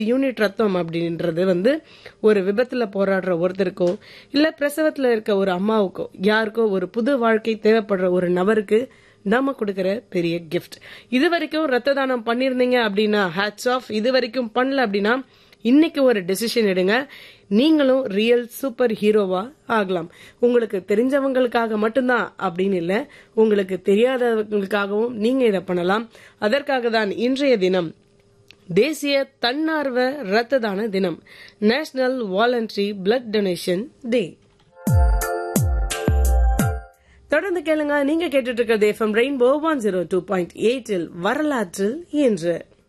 Unit ரத்தம் அப்படின்றது ஒரு விபத்துல போராடுற ஒருத்தருக்கோ இல்ல பிரசவத்துல இருக்க ஒரு அம்மாவுக்கோ யாருக்கோ ஒரு புது வாழ்க்கை தேவைப்படுற ஒரு நபருக்கு நாம கொடுக்கற பெரிய கிஃப்ட். இது வரைக்கும் ரத்த தானம் பண்ணிருந்தீங்க அப்படின்னா ஹேட்ஸ் ஆஃப். இது வரைக்கும் பண்ணல அப்படின்னா இன்னைக்கு ஒரு டெசிஷன் எடுங்க. நீங்களும் ரியல் சூப்பர் ஹீரோவா ஆகலாம். உங்களுக்கு தெரிஞ்சவங்களுக்காக மட்டும்தான் அப்படின்னு இல்ல, உங்களுக்கு தெரியாதவங்களுக்காகவும் நீங்க இதை பண்ணலாம். அதற்காக தான் இன்றைய தினம் தேசிய தன்னார்வ ரத்த தான தினம், நேஷனல் வாலண்டரி பிளட் டொனேஷன் டே. தொடர்ந்து கேளுங்க. நீங்க கேட்டுட்டு இருக்கிறது FM ரெயின்போ 102.8 வரலாற்றில் இன்று.